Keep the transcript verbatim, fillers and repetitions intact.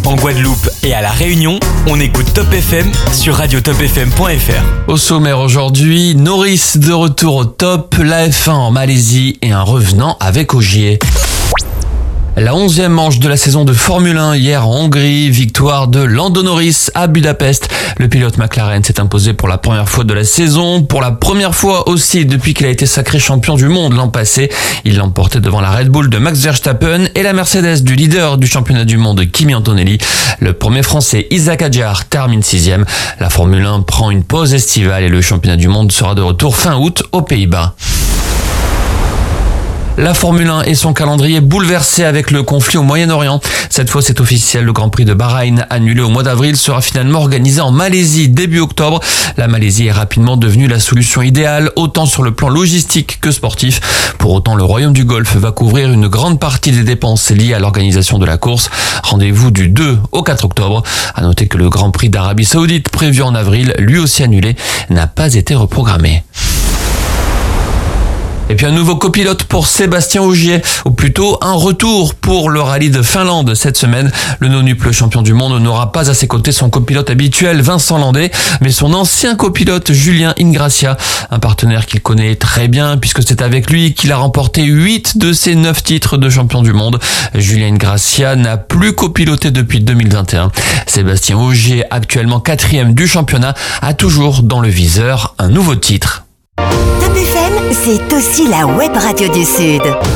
En Guadeloupe et à La Réunion, on écoute Top F M sur radio top f m point f r. Au sommaire aujourd'hui, Norris de retour au top, la F un en Malaisie et un revenant avec Ogier. La onzième manche de la saison de Formule un hier en Hongrie, victoire de Lando Norris à Budapest. Le pilote McLaren s'est imposé pour la première fois de la saison, pour la première fois aussi depuis qu'il a été sacré champion du monde l'an passé. Il l'emportait devant la Red Bull de Max Verstappen et la Mercedes du leader du championnat du monde Kimi Antonelli. Le premier français Isaac Hadjar termine sixième. La Formule un prend une pause estivale et le championnat du monde sera de retour fin août aux Pays-Bas. La Formule un et son calendrier bouleversé avec le conflit au Moyen-Orient. Cette fois, c'est officiel, le Grand Prix de Bahreïn, annulé au mois d'avril, sera finalement organisé en Malaisie début octobre. La Malaisie est rapidement devenue la solution idéale, autant sur le plan logistique que sportif. Pour autant, le Royaume du Golfe va couvrir une grande partie des dépenses liées à l'organisation de la course. Rendez-vous du deux au quatre octobre. À noter que le Grand Prix d'Arabie Saoudite, prévu en avril, lui aussi annulé, n'a pas été reprogrammé. Et puis un nouveau copilote pour Sébastien Ogier, ou plutôt un retour pour le rallye de Finlande cette semaine. Le nonuple champion du monde n'aura pas à ses côtés son copilote habituel Vincent Landé, mais son ancien copilote Julien Ingrassia, un partenaire qu'il connaît très bien puisque c'est avec lui qu'il a remporté huit de ses neuf titres de champion du monde. Julien Ingrassia n'a plus copiloté depuis deux mille vingt et un. Sébastien Ogier, actuellement quatrième du championnat, a toujours dans le viseur un nouveau titre. Top F M, c'est aussi la web radio du Sud.